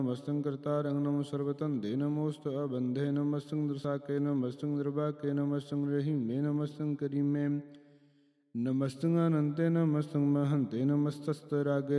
ਨਮਸਤੰ ਕਰਤਾਰੰ Namo ਸਰਬਤੰਦੇ ਨਮੋਸਤ ਅਬੰਧੇ ਨਮਸਤੰ ਦ੍ਰਸਾਕੇ ਨਮਸਤੰ ਦ੍ਰਬਾਕੇ ਨਮਸਤੰ ਰਹੀਮੇ ਨਮਸਤੰ ਕਰੀਮੇ ਨਮਸਤੰ ਅਨੰਤੇ ਨਮਸਤੰ Mahante ਨਮਸਤਸਤ ਰਾਗੇ